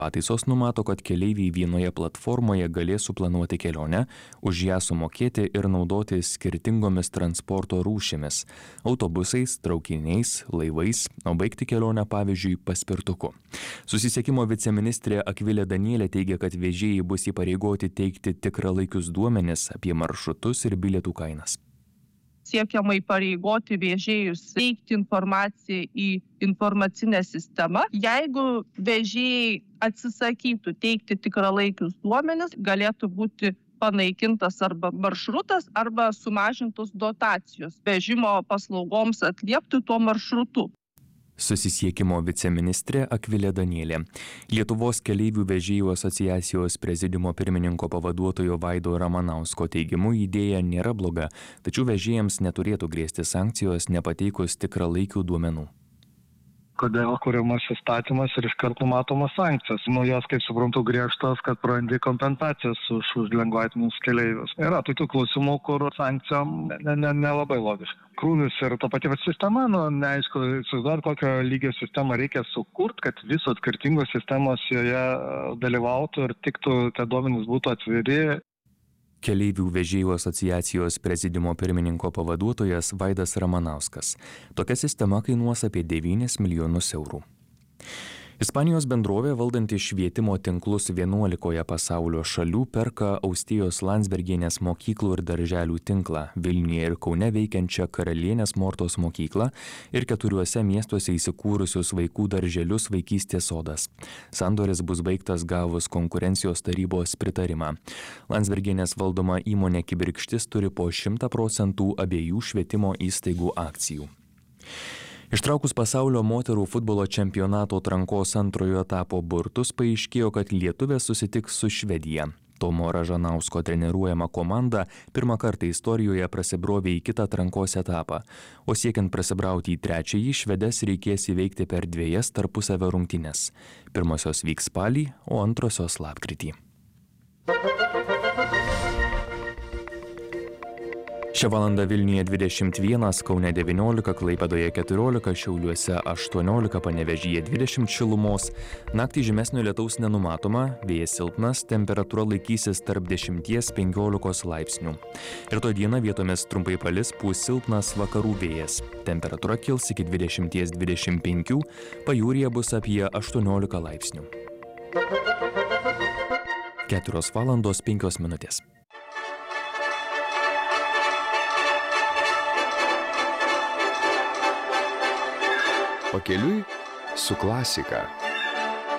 Pataisos numato, kad keleiviai vienoje platformoje galės suplanuoti kelionę, už ją sumokėti ir naudotis skirtingomis transporto rūšimis - autobusais, traukiniais, laivais, o baigti kelionę pavyzdžiui paspirtuku. Susisiekimo viceministrė Akvilė Danielė teigia, kad vežėjai bus įpareigoti teikti tikralaikius duomenis apie maršrutus ir bilietų kainas. Siekiama įpareigoti vežėjus teikti informaciją į informacinę sistemą. Jeigu vežėjai atsisakytų teikti tikralaikius duomenis, galėtų būti panaikintas arba maršrutas, arba sumažintos dotacijos vežimo paslaugoms atliepti tuo maršrutu. Susisiekimo viceministrė Akvilė Danielė. Lietuvos keleivių vežėjų asociacijos prezidiumo pirmininko pavaduotojo Vaido Ramanausko teigimu idėja nėra bloga, tačiau vežėjams neturėtų grėsti sankcijos nepateikus tikralaikių duomenų. Kodėl kuriamas įstatymas ir iškart numatomos sankcijos. Jos, kaip suprantu, griežtos, kad prarandi kompensacijas už lengvatinius keleivius. Yra tokių klausimų, kur sankcijom nelabai logiška. Krūvis ir ta pati sistema, neaišku, įsivaizduot, kokio lygio sistemą reikia sukurti, kad visos skirtingos sistemos joje dalyvautų ir tiktų, kad duomenys būtų atviri. Keleivių vežėjų asociacijos prezidiumo pirmininko pavaduotojas Vaidas Ramanauskas. Tokia sistema kainuos apie 9 milijonus eurų. Ispanijos bendrovė valdanti švietimo tinklus 11 pasaulio šalių perka Austėjos Landsbergienės mokyklų ir darželių tinklą, Vilniuje ir Kaune veikiančią Karalienės Mortos mokyklą ir 4 miestuose įsikūrusius vaikų darželius Vaikystės sodas. Sandoris bus baigtas gavus konkurencijos tarybos pritarimą. Landsbergienės valdoma įmonė Kibirkštis turi po 100% abiejų švietimo įstaigų akcijų. Ištraukus pasaulio moterų futbolo čempionato atrankos antrojo etapo burtus, paaiškėjo, kad lietuvės susitiks su Švedija. Tomo Ražanausko treniruojama komanda pirmą kartą istorijoje prasibrovė į kitą atrankos etapą, o siekiant prasibrauti į trečiąjį, švedes reikės įveikti per 2 tarpusavio rungtynes. Pirmosios vyks spalį, o antrosios lapkritį. Šią valandą Vilniuje 21, Kaune 19, Klaipėdoje 14, Šiauliuose 18, Panevėžyje 20 šilumos. Naktį žymesnio lietaus nenumatoma, vėjas silpnas, temperatūra laikysis tarp 10–15 laipsnių. Rytoj dieną vietomis trumpai palis, pūs silpnas vakarų vėjas. Temperatūra kils iki 20–25, pajūryje bus apie 18 laipsnių. 4:05. Pakeliui su klasika.